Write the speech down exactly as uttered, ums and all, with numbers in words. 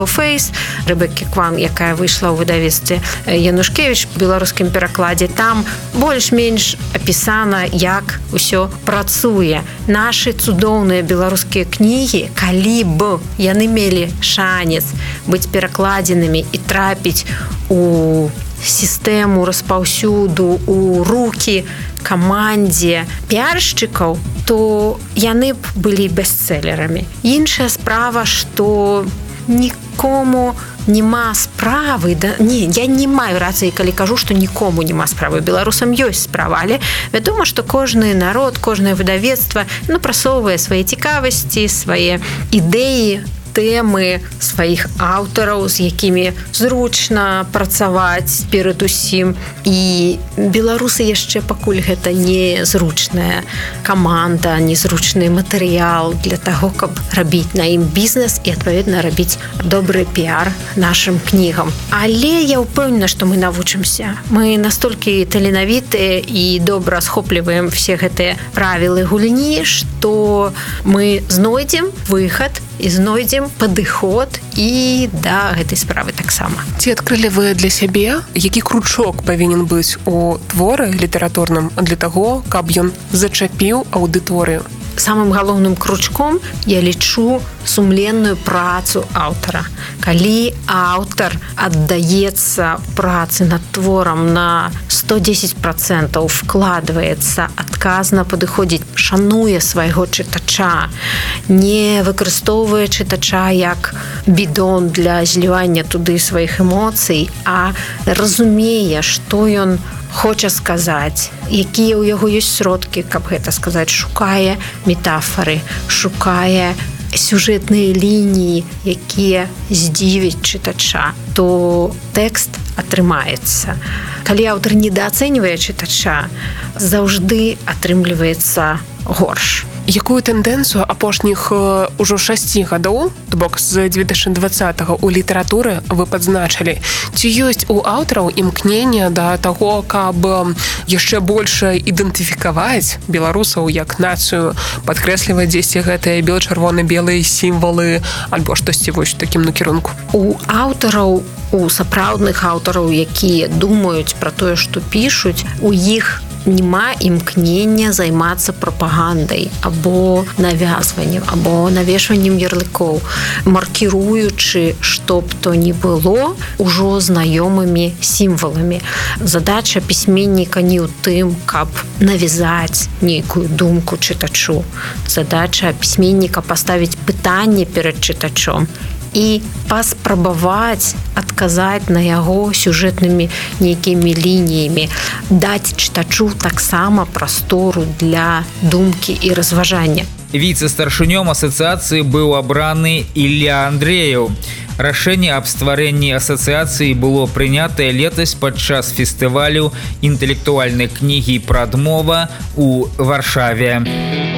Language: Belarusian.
Фейс Рэбеккі Кван, якая выйшла ў выдавецтве Янушкевіч у беларускім перакладзе. Там больш-менш апісана, як усё працуе. Нашы цудоўныя беларускія кнігі, калі б яны мелі шанец быць перакладзенымі і трапіць у сістэму распаўсюду, у рукі камандзе піаршчыкаў, то яны б былі бестселерамі. Іншая справа, што нікому нема справы, да, не, я не маю рацыі, калі кажу, што нікому нема справы. Беларусам ёсць справа, але вядома, што кожны народ, кожнае выдавецтва напрасоўвае свае цікавасці, свае ідэі, тэмы сваіх аўтараў, з якімі зручна працаваць перад усім. І беларусы яшчэ пакуль гэта незручная каманда, незручны матэрыял для таго, каб рабіць на ім бізнес і, адпаведна, рабіць добры піар нашым кнігам. Але я ўпэўнена, што мы навучымся. Мы настолькі таленавітыя і добра схопліваем все гэтыя правілы гульні, што мы знойдзем выхад і знойдзем падыход і да гэтай справы таксама. Ці адкрылі вы для сябе, які кручок павінен быць у творы літаратурным для таго, каб ён зачапіў аўдыторыю? Самым галоўным кручком я лічу сумленную працу аўтара. Калі аўтар аддаецца працы над творам на сто дзесяць працэнтаў, вкладваецца, адказна падыходзіць, шануе свайго чытача, не выкарыстоўвае чытача як бідон для злівання туды сваіх эмоцый, а разумее, што ён хоча сказаць, якія ў яго ёсць сродкі, каб гэта сказаць, шукае метафоры, шукае сюжэтныя лініі, якія здзівяць чытача, то тэкст атрымаецца. Калі аўтар недаацэньвае чытача, заўжды атрымліваецца горш. Якую тэндэнцыю апошніх ужо шасці гадоў, то бок з дзве тысячы дваццатага ў літаратуры вы падзначылі? Ці ёсць у аўтараў імкнення да таго, каб яшчэ больш ідэнтыфікаваць беларусаў як нацыю, падкрэсліваць дзесьці гэтыя бел-чырвона-белыя сімвалы альбо штосьці вось у такім накірунку? У аўтараў, у сапраўдных аўтараў, якія думаюць пра тое, што пішуць, у іх няма імкнення займацца прапагандай або навязваннем, або навешваннем ярлыкоў, маркіруючы, што б то ні было, ужо знаёмымі сімваламі. Задача пісьменніка не ў тым, каб навязаць нейкую думку чытачу. Задача пісьменніка паставіць пытанне перад чытачом і паспрабаваць адказаць на яго сюжэтнымі нейкімі лініямі, даць чытачу таксама прастору для думкі і разважання. Віцэ-старшынём асацыяцыі быў абраны Ілля Андреев. Рашэнне аб стварэнні асацыяцыі было прынятае летась падчас фестывалю інтэлектуальнай кнігі «Прадмова» у Варшаве.